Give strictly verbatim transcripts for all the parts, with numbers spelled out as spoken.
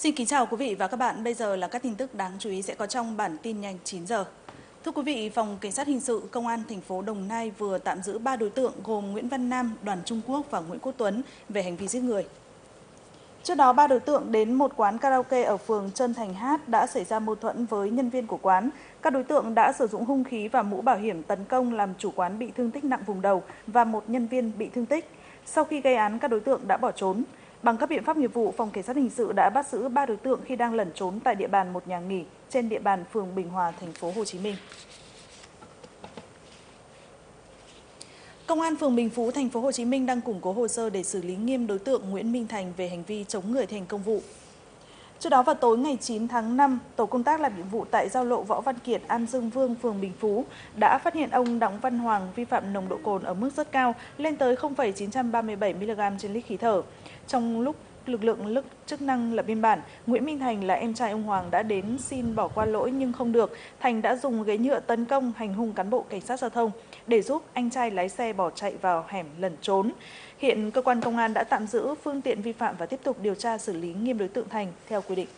Xin kính chào quý vị và các bạn. Bây giờ là các tin tức đáng chú ý sẽ có trong bản tin nhanh chín giờ. Thưa quý vị, Phòng Cảnh sát Hình sự Công an thành phố Đồng Nai vừa tạm giữ ba đối tượng gồm Nguyễn Văn Nam, Đoàn Trung Quốc và Nguyễn Quốc Tuấn về hành vi giết người. Trước đó, ba đối tượng đến một quán karaoke ở phường Trơn Thành Hát đã xảy ra mâu thuẫn với nhân viên của quán. Các đối tượng đã sử dụng hung khí và mũ bảo hiểm tấn công làm chủ quán bị thương tích nặng vùng đầu và một nhân viên bị thương tích. Sau khi gây án, các đối tượng đã bỏ trốn. Bằng các biện pháp nghiệp vụ, Phòng Cảnh sát Hình sự đã bắt giữ ba đối tượng khi đang lẩn trốn tại địa bàn một nhà nghỉ trên địa bàn phường Bình Hòa, thành phố Hồ Chí Minh. Công an phường Bình Phú, thành phố Hồ Chí Minh đang củng cố hồ sơ để xử lý nghiêm đối tượng Nguyễn Minh Thành về hành vi chống người thi hành công vụ. Trước đó vào tối ngày chín tháng năm, tổ công tác làm nhiệm vụ tại giao lộ Võ Văn Kiệt, An Dương Vương, phường Bình Phú đã phát hiện ông Đặng Văn Hoàng vi phạm nồng độ cồn ở mức rất cao, lên tới không phẩy chín ba bảy mi-li-gam trên lít khí thở. Trong lúc lực lượng lực chức năng lập biên bản, Nguyễn Minh Thành là em trai ông Hoàng đã đến xin bỏ qua lỗi nhưng không được. Thành đã dùng ghế nhựa tấn công hành hung cán bộ cảnh sát giao thông để giúp anh trai lái xe bỏ chạy vào hẻm lẩn trốn. Hiện cơ quan công an đã tạm giữ phương tiện vi phạm và tiếp tục điều tra xử lý nghiêm đối tượng Thành theo quy định.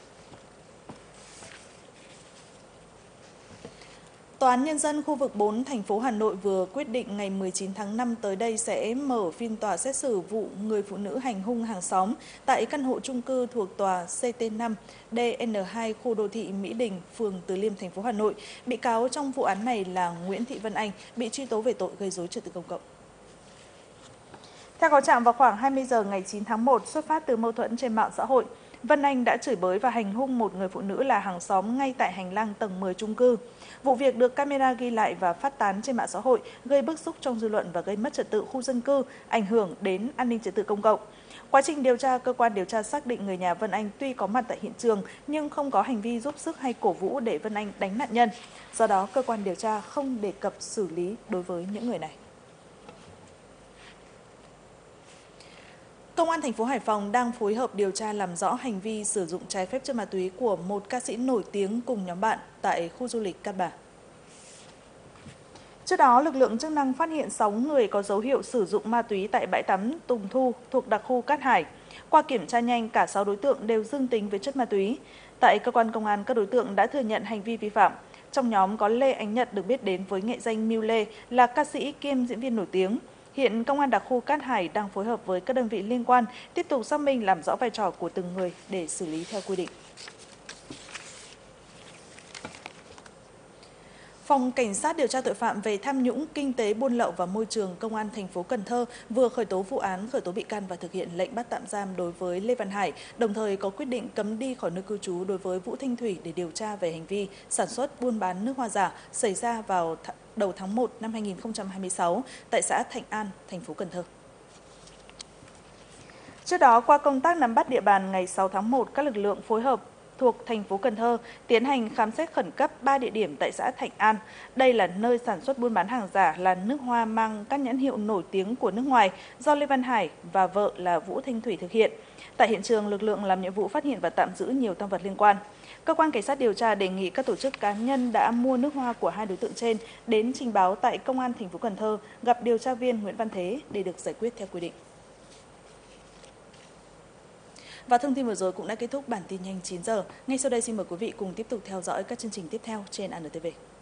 Tòa án Nhân dân khu vực bốn thành phố Hà Nội vừa quyết định ngày mười chín tháng năm tới đây sẽ mở phiên tòa xét xử vụ người phụ nữ hành hung hàng xóm tại căn hộ chung cư thuộc tòa C T năm D N hai khu đô thị Mỹ Đình, phường Từ Liêm, thành phố Hà Nội. Bị cáo trong vụ án này là Nguyễn Thị Vân Anh, bị truy tố về tội gây rối trật tự công cộng. Theo cáo trạng, vào khoảng hai mươi giờ ngày chín tháng một, xuất phát từ mâu thuẫn trên mạng xã hội, Vân Anh đã chửi bới và hành hung một người phụ nữ là hàng xóm ngay tại hành lang tầng mười chung cư. Vụ việc được camera ghi lại và phát tán trên mạng xã hội, gây bức xúc trong dư luận và gây mất trật tự khu dân cư, ảnh hưởng đến an ninh trật tự công cộng. Quá trình điều tra, cơ quan điều tra xác định người nhà Vân Anh tuy có mặt tại hiện trường nhưng không có hành vi giúp sức hay cổ vũ để Vân Anh đánh nạn nhân. Do đó, cơ quan điều tra không đề cập xử lý đối với những người này. Công an thành phố Hải Phòng đang phối hợp điều tra làm rõ hành vi sử dụng trái phép chất ma túy của một ca sĩ nổi tiếng cùng nhóm bạn tại khu du lịch Cát Bà. Trước đó, lực lượng chức năng phát hiện sáu người có dấu hiệu sử dụng ma túy tại bãi tắm Tùng Thu thuộc đặc khu Cát Hải. Qua kiểm tra nhanh, cả sáu đối tượng đều dương tính với chất ma túy. Tại cơ quan công an, các đối tượng đã thừa nhận hành vi vi phạm. Trong nhóm có Lê Ánh Nhật, được biết đến với nghệ danh Miu Lê, là ca sĩ kiêm diễn viên nổi tiếng. Hiện Công an đặc khu Cát Hải đang phối hợp với các đơn vị liên quan tiếp tục xác minh làm rõ vai trò của từng người để xử lý theo quy định. Phòng Cảnh sát điều tra tội phạm về tham nhũng, kinh tế, buôn lậu và môi trường Công an thành phố Cần Thơ vừa khởi tố vụ án, khởi tố bị can và thực hiện lệnh bắt tạm giam đối với Lê Văn Hải, đồng thời có quyết định cấm đi khỏi nơi cư trú đối với Vũ Thanh Thủy để điều tra về hành vi sản xuất, buôn bán nước hoa giả xảy ra vào đầu tháng một năm hai nghìn không trăm hai mươi sáu tại xã Thạnh An, thành phố Cần Thơ. Trước đó, qua công tác nắm bắt địa bàn ngày sáu tháng một, các lực lượng phối hợp thuộc thành phố Cần Thơ tiến hành khám xét khẩn cấp ba địa điểm tại xã Thạnh An. Đây là nơi sản xuất buôn bán hàng giả là nước hoa mang các nhãn hiệu nổi tiếng của nước ngoài do Lê Văn Hải và vợ là Vũ Thanh Thủy thực hiện. Tại hiện trường, lực lượng làm nhiệm vụ phát hiện và tạm giữ nhiều tang vật liên quan. Cơ quan cảnh sát điều tra đề nghị các tổ chức cá nhân đã mua nước hoa của hai đối tượng trên đến trình báo tại Công an thành phố Cần Thơ gặp điều tra viên Nguyễn Văn Thế để được giải quyết theo quy định. Và thông tin vừa rồi cũng đã kết thúc bản tin nhanh chín giờ. Ngay sau đây xin mời quý vị cùng tiếp tục theo dõi các chương trình tiếp theo trên a en tê vê.